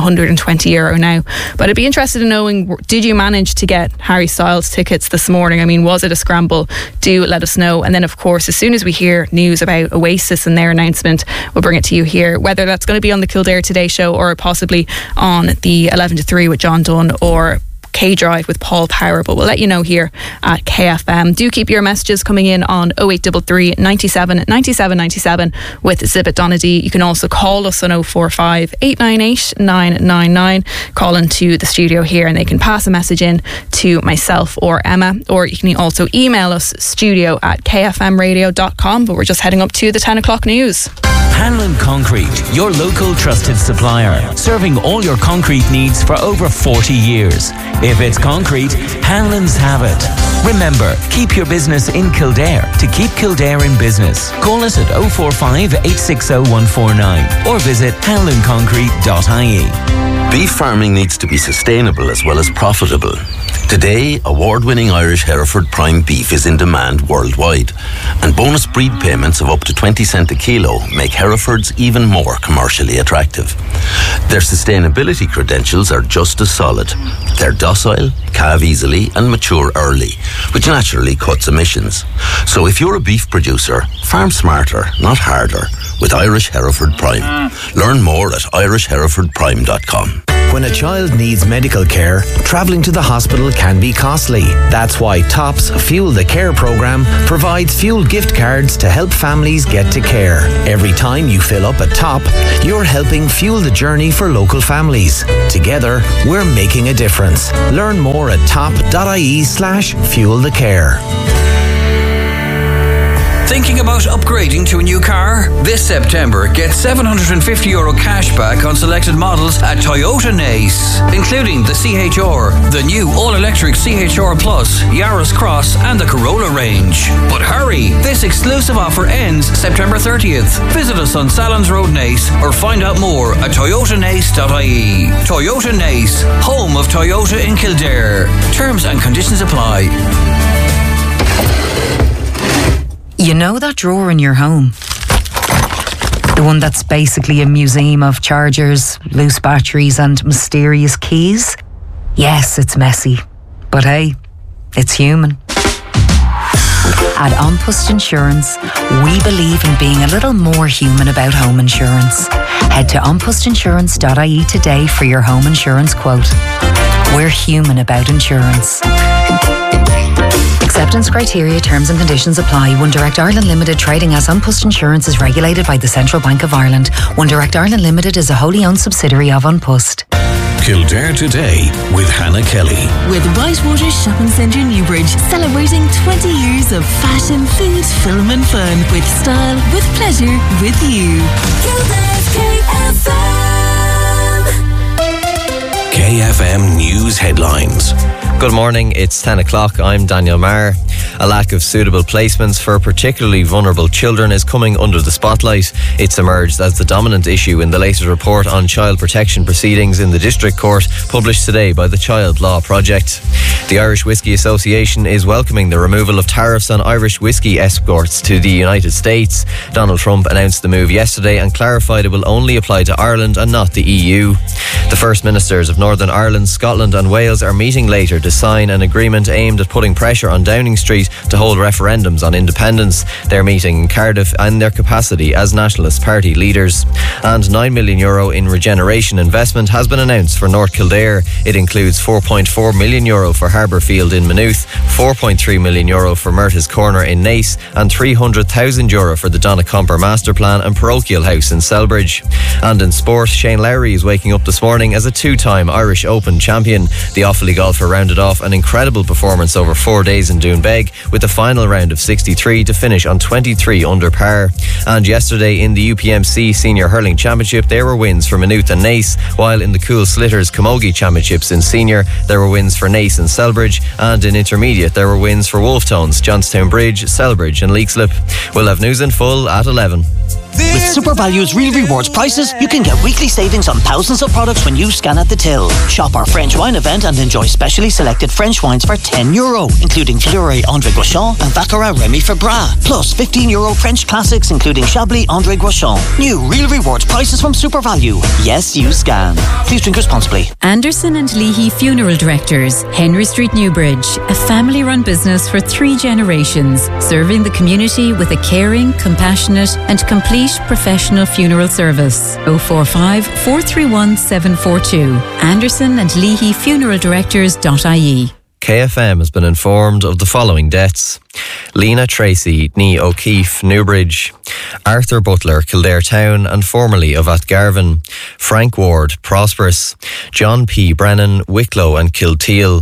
€120 now. But I'd be interested in knowing, did you manage to get Harry Styles tickets this morning? I mean, was it a scramble? Do let us know. And then of course, as soon as we hear news about Oasis and their announcement, we'll bring it to you here, whether that's going to be on the Kildare Today show or possibly on the 11 to 3 with John Dunn, or K-Drive with Paul Power, but we'll let you know here at KFM. Do keep your messages coming in on 0833 97 97 97 with Zip It Donnelly. You can also call us on 045 898 999. Call into the studio here and they can pass a message in to myself or Emma, or you can also email us studio@kfmradio.com. But we're just heading up to the 10 o'clock news. Hanlon Concrete, your local trusted supplier, serving all your concrete needs for over 40 years. If it's concrete, Hanlon's have it. Remember, keep your business in Kildare to keep Kildare in business. Call us at 045 860 149 or visit howlandconcrete.ie. Beef farming needs to be sustainable as well as profitable. Today, award-winning Irish Hereford Prime beef is in demand worldwide, and bonus breed payments of up to 20 cents a kilo make Herefords even more commercially attractive. Their sustainability credentials are just as solid. They're docile, calve easily and mature early, which naturally cuts emissions. So if you're a beef producer, farm smarter, not harder, with Irish Hereford Prime. Learn more at irishherefordprime.com. When a child needs medical care, travelling to the hospital can be costly. That's why TOP's Fuel the Care programme provides fuel gift cards to help families get to care. Every time you fill up at TOP, you're helping fuel the journey for local families. Together, we're making a difference. Learn more at top.ie/fuelthecare. Thinking about upgrading to a new car? This September, get €750 cash back on selected models at Toyota Nace, including the CHR, the new all-electric CHR Plus, Yaris Cross and the Corolla range. But hurry, this exclusive offer ends September 30th. Visit us on Salons Road Nace or find out more at toyotanace.ie. Toyota Nace, home of Toyota in Kildare. Terms and conditions apply. You know that drawer in your home? The one that's basically a museum of chargers, loose batteries and mysterious keys? Yes, it's messy. But hey, it's human. At An Post Insurance, we believe in being a little more human about home insurance. Head to onpostinsurance.ie today for your home insurance quote. We're human about insurance. Acceptance criteria, terms and conditions apply. One Direct Ireland Limited, trading as An Post Insurance, is regulated by the Central Bank of Ireland. One Direct Ireland Limited is a wholly owned subsidiary of An Post. Kildare Today with Hannah Kelly. With Whitewater Shopping Centre Newbridge, celebrating 20 years of fashion, food, film and fun. With style, with pleasure, with you. Kildare's KFM. KFM News Headlines. Good morning, it's 10 o'clock. I'm Daniel Marr. A lack of suitable placements for particularly vulnerable children is coming under the spotlight. It's emerged as the dominant issue in the latest report on child protection proceedings in the District Court, published today by the Child Law Project. The Irish Whisky Association is welcoming the removal of tariffs on Irish whisky exports to the United States. Donald Trump announced the move yesterday and clarified it will only apply to Ireland and not the EU. The First Ministers of Northern Ireland, Scotland and Wales are meeting later to sign an agreement aimed at putting pressure on Downing Street to hold referendums on independence. They're meeting in Cardiff in their capacity as Nationalist Party leaders. And €9 million in regeneration investment has been announced for North Kildare. It includes €4.4 million for Harbourfield in Maynooth, €4.3 million for Murtagh's Corner in Nace, and €300,000 for the Donnacomper Master Plan and Parochial House in Selbridge. And in sport, Shane Lowry is waking up this morning as a two-time Irish Open champion. The Offaly golfer rounded off an incredible performance over 4 days in Doonbeg, with the final round of 63 to finish on 23 under par. And yesterday in the UPMC Senior Hurling Championship, there were wins for Maynooth and Nace, while in the Cool Slitters Camogie Championships in Senior, there were wins for Nace and Selbridge, and in Intermediate there were wins for Wolftones, Johnstown Bridge, Selbridge and Leixlip. We'll have news in full at 11. With Super Value's Real Rewards prices, you can get weekly savings on thousands of products when you scan at the till. Shop our French wine event and enjoy specially selected French wines for €10, including Fleury André Gauchon and Baccarat Remy Febras. Plus €15 French classics, including Chablis André Gauchon. New Real Rewards prices from Super Value. Yes, you scan. Please drink responsibly. Anderson and Leahy Funeral Directors, Henry Street, Newbridge. A family-run business for 3 generations, serving the community with a caring, compassionate and complete professional funeral service. 045 431 742. Anderson and Leahy Funeral Directors.ie. KFM has been informed of the following deaths: Lena Tracy, née O'Keefe, Newbridge; Arthur Butler, Kildare Town and formerly of Atgarvan; Frank Ward, Prosperous; John P. Brennan, Wicklow and Kilteal;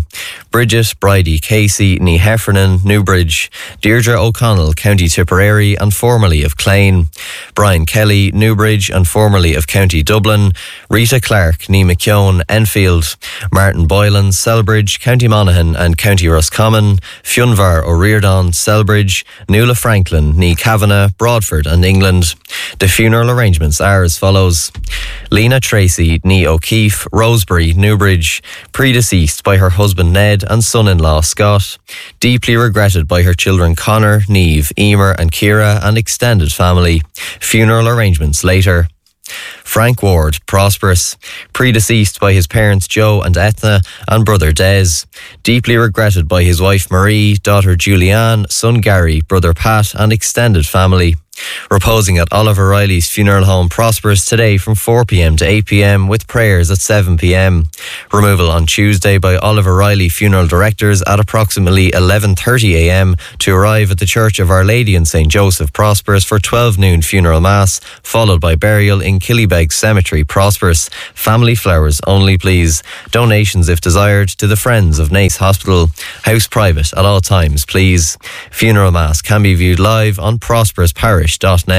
Bridget Bridie Casey, ní Heffernan, Newbridge, Deirdre O'Connell, County Tipperary and formerly of Clane, Brian Kelly, Newbridge and formerly of County Dublin, Rita Clark, ní McKeown, Enfield, Martin Boylan, Selbridge, County Monaghan and County Roscommon, Fionvar O'Riordan, Selbridge, Nuala Franklin, ní Kavanagh, Broadford and England. The funeral arrangements are as follows. Lena Tracy, ní O'Keefe, Rosebery, Newbridge, predeceased by her husband Ned and son-in-law Scott, deeply regretted by her children Connor, Niamh, Emer and Ciara and extended family. Funeral arrangements later. Frank Ward, Prosperous, predeceased by his parents Joe and Ethna and brother Des, deeply regretted by his wife Marie, daughter Julianne, son Gary, brother Pat and extended family. Reposing at Oliver Riley's funeral home Prosperous today from 4 p.m. to 8 p.m. with prayers at 7 p.m. Removal on Tuesday by Oliver Riley funeral directors at approximately 11:30 a.m. to arrive at the Church of Our Lady in St. Joseph Prosperous for 12 noon funeral mass, followed by burial in Killybeg Cemetery Prosperous. Family flowers only please. Donations if desired to the Friends of Naas Hospital. House private at all times please. Funeral mass can be viewed live on prosprousparish.net.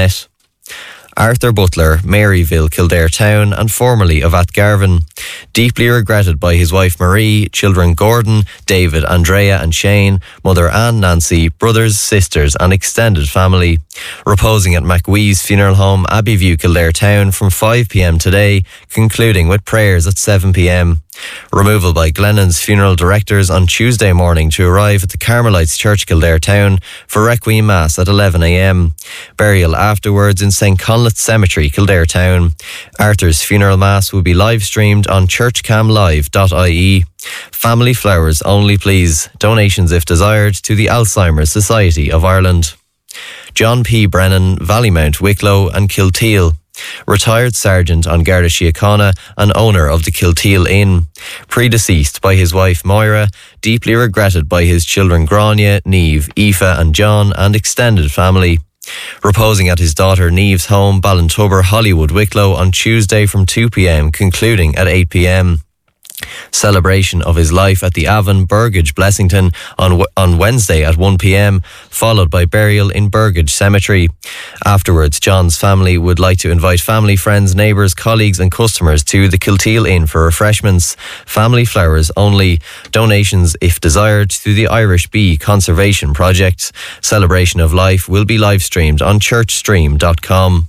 Arthur Butler, Maryville, Kildare Town and formerly of Atgarvan, deeply regretted by his wife Marie, children Gordon, David, Andrea and Shane, mother Anne, Nancy, brothers, sisters and extended family. Reposing at McWee's funeral home, Abbeyview, Kildare Town from 5 p.m. today, concluding with prayers at 7 p.m. Removal by Glennon's funeral directors on Tuesday morning to arrive at the Carmelites Church, Kildare Town for Requiem Mass at 11 a.m. Burial afterwards in St. Conleth Cemetery, Kildare Town. Arthur's funeral mass will be live streamed on churchcamlive.ie. Family flowers only please. Donations if desired to the Alzheimer's Society of Ireland. John P. Brennan, Vallymount, Wicklow and Kilteal. Retired Sergeant on Garda Síochána and owner of the Kilteal Inn. Predeceased by his wife Moira, deeply regretted by his children Grania, Niamh, Aoife and John and extended family. Reposing at his daughter Niamh's home, Ballintubber, Hollywood, Wicklow on Tuesday from 2 p.m, concluding at 8 p.m. Celebration of his life at the Avon, Burgage, Blessington on Wednesday at 1 p.m, followed by burial in Burgage Cemetery. Afterwards, John's family would like to invite family, friends, neighbours, colleagues and customers to the Kilteal Inn for refreshments. Family flowers only. Donations if desired to the Irish Bee Conservation Project. Celebration of life will be live streamed on churchstream.com.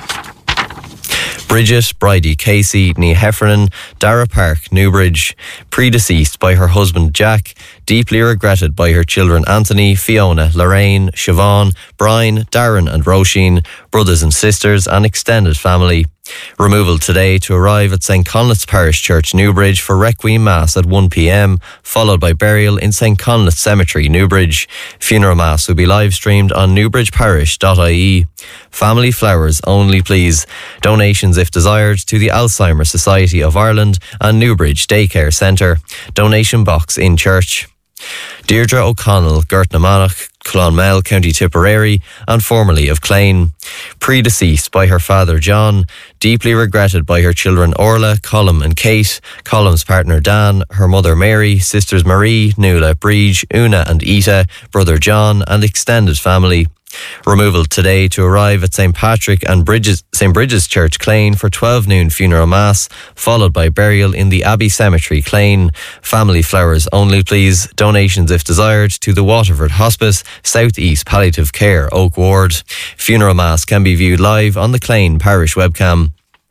Bridget Bridie Casey, ní Heffernan, Dara Park, Newbridge, predeceased by her husband Jack, deeply regretted by her children Anthony, Fiona, Lorraine, Siobhan, Brian, Darren and Roisin, brothers and sisters and extended family. Removal today to arrive at St. Conleth's Parish Church, Newbridge for Requiem Mass at 1 p.m, followed by burial in St. Conleth Cemetery, Newbridge. Funeral Mass will be live streamed on newbridgeparish.ie. Family flowers only please. Donations if desired to the Alzheimer's Society of Ireland and Newbridge Daycare Centre. Donation box in church. Deirdre O'Connell, Gertnamanagh, Clonmel, County Tipperary and formerly of Clane. Predeceased by her father John, deeply regretted by her children Orla, Colm and Kate, Colm's partner Dan, her mother Mary, sisters Marie, Nuala, Breege, Una and Ita, brother John and extended family. Removal today to arrive at St. Patrick and St. Bridget's Church, Clane for 12 noon funeral mass, followed by burial in the Abbey Cemetery, Clane. Family flowers only please. Donations if desired to the Waterford Hospice, South East Palliative Care, Oak Ward. Funeral mass can be viewed live on the Clane Parish webcam.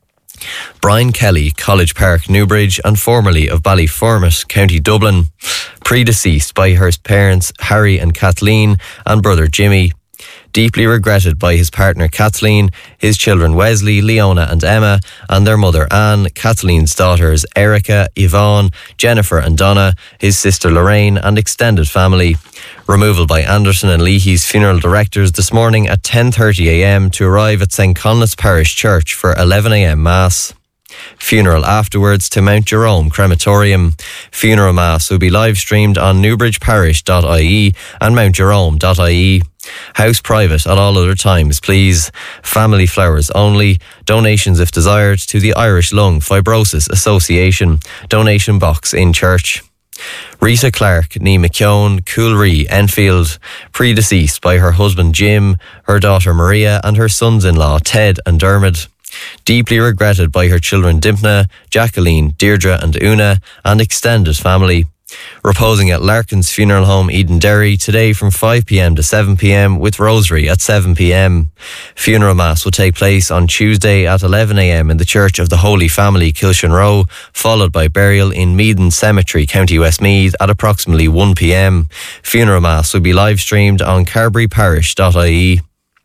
Brian Kelly, College Park, Newbridge and formerly of Ballyfermot, County Dublin. Predeceased by her parents Harry and Kathleen and brother Jimmy. Deeply regretted by his partner Kathleen, his children Wesley, Leona and Emma, and their mother Anne, Kathleen's daughters Erica, Yvonne, Jennifer and Donna, his sister Lorraine and extended family. Removal by Anderson and Leahy's funeral directors this morning at 10:30 a.m. to arrive at St. Conleth's Parish Church for 11 a.m. Mass. Funeral afterwards to Mount Jerome Crematorium. Funeral Mass will be live streamed on newbridgeparish.ie and mountjerome.ie. House private at all other times, please. Family flowers only. Donations if desired to the Irish Lung Fibrosis Association. Donation box in church. Rita Clark, ní McKeown, Coolree, Enfield, predeceased by her husband Jim, her daughter Maria and her sons-in-law Ted and Dermot. Deeply regretted by her children Dimpna, Jacqueline, Deirdre and Una and extended family. Reposing at Larkin's Funeral Home, Edenderry, today from 5 p.m. to 7 p.m. with Rosary at 7 p.m. Funeral Mass will take place on Tuesday at 11 a.m. in the Church of the Holy Family, Kilshanroe, followed by burial in Meaden Cemetery, County Westmeath at approximately 1 p.m. Funeral Mass will be live streamed on carberryparish.ie.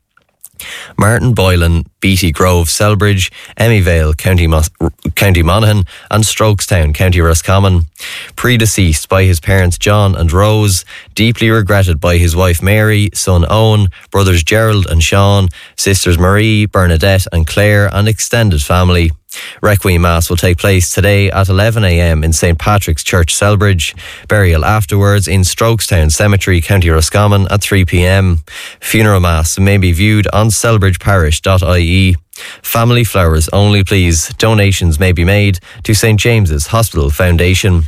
Martin Boylan, Beatty Grove, Selbridge, Emmyvale, County Monaghan and Strokestown, County Roscommon. Predeceased by his parents John and Rose, deeply regretted by his wife Mary, son Owen, brothers Gerald and Sean, sisters Marie, Bernadette and Claire and extended family. Requiem Mass will take place today at 11 a.m. in St. Patrick's Church, Selbridge. Burial afterwards in Strokestown Cemetery, County Roscommon at 3 p.m. Funeral Mass may be viewed on selbridgeparish.ie. Family flowers only, please. Donations may be made to St. James's Hospital Foundation.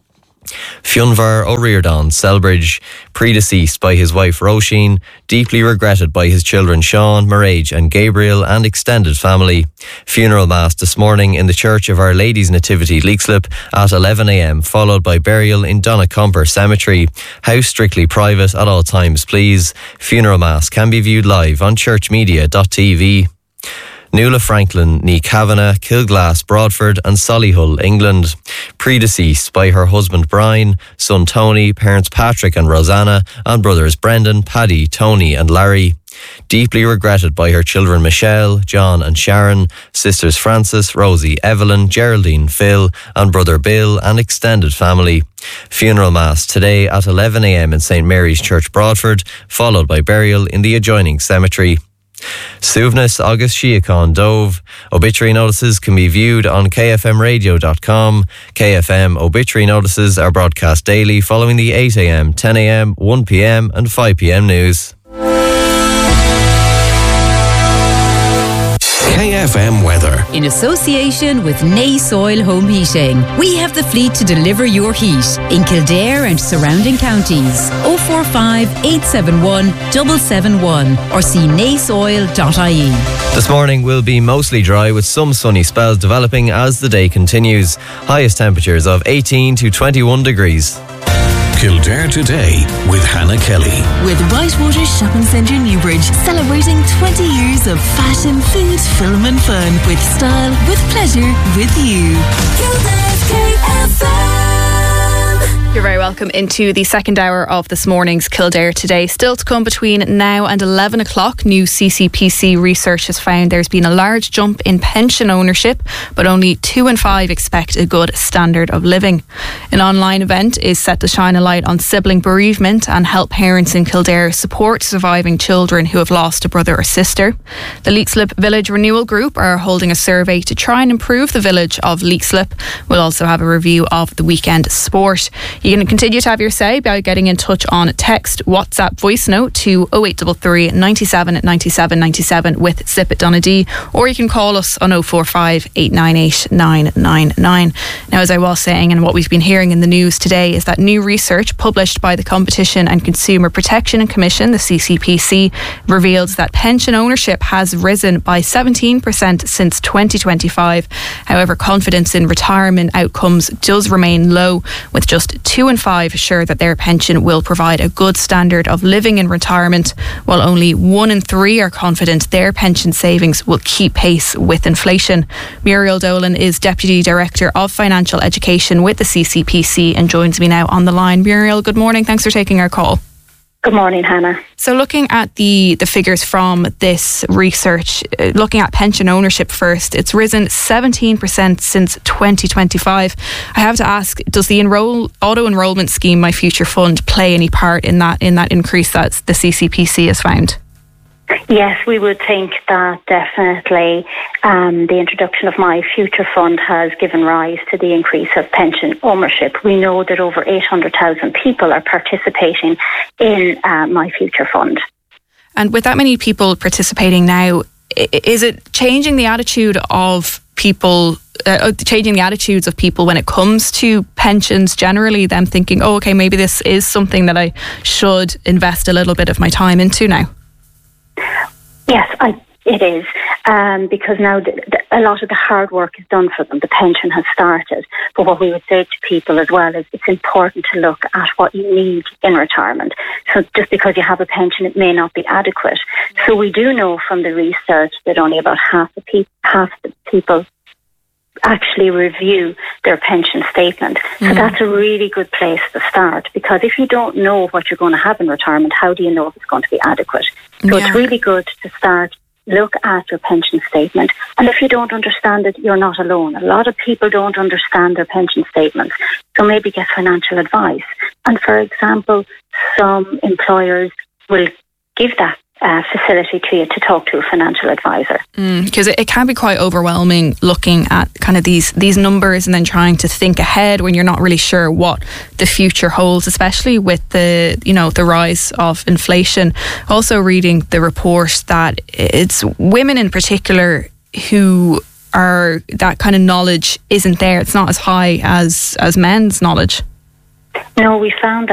Fionvar O'Riordan, Selbridge, predeceased by his wife Roisin, deeply regretted by his children Sean, Marage and Gabriel and extended family. Funeral Mass this morning in the Church of Our Lady's Nativity, Leixlip at 11 a.m, followed by burial in Donnacomper Cemetery. House strictly private at all times, please. Funeral Mass can be viewed live on churchmedia.tv. Nuala Franklin, ní Kavanagh, Kilglass, Broadford and Solihull, England. Predeceased by her husband Brian, son Tony, parents Patrick and Rosanna and brothers Brendan, Paddy, Tony and Larry. Deeply regretted by her children Michelle, John and Sharon, sisters Frances, Rosie, Evelyn, Geraldine, Phil and brother Bill and extended family. Funeral Mass today at 11 a.m. in St. Mary's Church, Broadford, followed by burial in the adjoining cemetery. Suvnas August Shiacon Dove. Obituary notices can be viewed on kfmradio.com. KFM obituary notices are broadcast daily following the 8 a.m, 10 a.m, 1 p.m and 5 p.m news. KFM weather. In association with Nay Soil Home Heating, we have the fleet to deliver your heat in Kildare and surrounding counties. 045 871 771 or see naysoil.ie. This morning will be mostly dry with some sunny spells developing as the day continues. Highest temperatures of 18 to 21 degrees. Kildare Today with Hannah Kelly. With Whitewater Shopping Centre Newbridge, celebrating 20 years of fashion, food, film and fun. With style, with pleasure, with you. Kildare's KFM. You're very welcome into the second hour of this morning's Kildare Today. Still to come between now and 11 o'clock, new CCPC research has found there's been a large jump in pension ownership, but only 2 in 5 expect a good standard of living. An online event is set to shine a light on sibling bereavement and help parents in Kildare support surviving children who have lost a brother or sister. The Leixlip Village Renewal Group are holding a survey to try and improve the village of Leixlip. We'll also have a review of the weekend sport. You can continue to have your say by getting in touch on text, WhatsApp, voice note to 0833 97 97 97 with Zip at Donadee, or you can call us on 045 898 999. Now, as I was saying, and what we've been hearing in the news today is that new research published by the Competition and Consumer Protection Commission, the CCPC, reveals that pension ownership has risen by 17% since 2025. However, confidence in retirement outcomes does remain low, with just 2 in 5 sure that their pension will provide a good standard of living in retirement, while only 1 in 3 are confident their pension savings will keep pace with inflation. Muriel Dolan is Deputy Director of Financial Education with the CCPC and joins me now on the line. Muriel, good morning. Thanks for taking our call. Good morning, Hannah. So looking at the figures from this research, looking at pension ownership first, it's risen 17% since 2025. I have to ask, does the auto-enrolment scheme, My Future Fund, play any part in that increase that the CCPC has found? Yes, we would think that definitely the introduction of My Future Fund has given rise to the increase of pension ownership. We know that over 800,000 people are participating in My Future Fund. And with that many people participating now, is it changing the attitude of people changing the attitudes of people when it comes to pensions generally, them thinking, oh, okay, maybe this is something that I should invest a little bit of my time into now? Yes, it is, because now a lot of the hard work is done for them. The pension has started. But what we would say to people as well is it's important to look at what you need in retirement. So just because you have a pension, it may not be adequate. So we do know from the research that only about half the people actually review their pension statement. So that's a really good place to start, because if you don't know what you're going to have in retirement, how do you know if it's going to be adequate? So it's really good to start. Look at your pension statement. And if you don't understand it, you're not alone. A lot of people don't understand their pension statements. So maybe get financial advice. And for example, some employers will give that facility to you to talk to a financial advisor. Because it can be quite overwhelming looking at kind of these numbers and then trying to think ahead when you're not really sure what the future holds, especially with the rise of inflation. Also reading the report that it's women in particular who are, that kind of knowledge isn't there. It's not as high as men's knowledge. No, we found